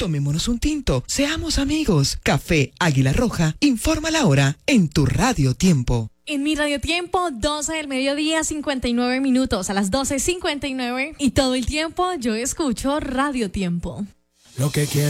Tomémonos un tinto, seamos amigos. Café Águila Roja, informa la hora en tu Radio Tiempo. En mi Radio Tiempo, 12 del mediodía, 59 minutos, a las 12:59. Y todo el tiempo yo escucho Radio Tiempo. Lo que quiero